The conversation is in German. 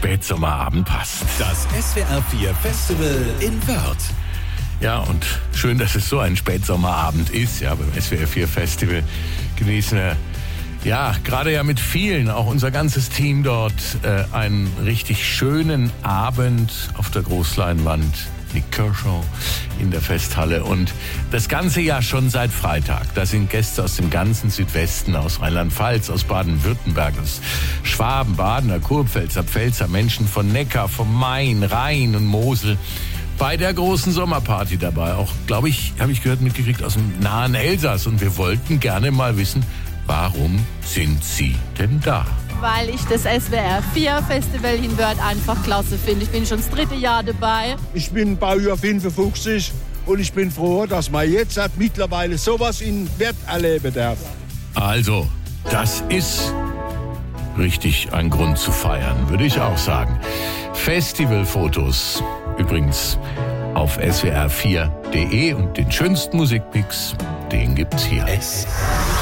Spätsommerabend passt. Das SWR 4 Festival in Wörth. Ja, und schön, dass es so ein Spätsommerabend ist. Ja, beim SWR 4 Festival genießen wir, ja, gerade ja mit vielen, auch unser ganzes Team dort, einen richtig schönen Abend auf der Großleinwand. Nick Kershaw in der Festhalle und das ganze Jahr schon seit Freitag. Da sind Gäste aus dem ganzen Südwesten, aus Rheinland-Pfalz, aus Baden-Württemberg, aus Schwaben, Badener, Kurpfälzer, Pfälzer, Menschen von Neckar, vom Main, Rhein und Mosel bei der großen Sommerparty dabei. Auch, glaube ich, habe ich gehört, mitgekriegt aus dem nahen Elsass. Und wir wollten gerne mal wissen, warum sind Sie denn da? Weil ich das SWR 4 Festival in Wörth einfach klasse finde. Ich bin schon das 3. Jahr dabei. Ich bin Baujahr 55 und ich bin froh, dass man jetzt mittlerweile sowas in Wörth erleben darf. Also, das ist richtig ein Grund zu feiern, würde ich auch sagen. Festivalfotos übrigens auf swr4.de und den schönsten Musikmix, den gibt's hier.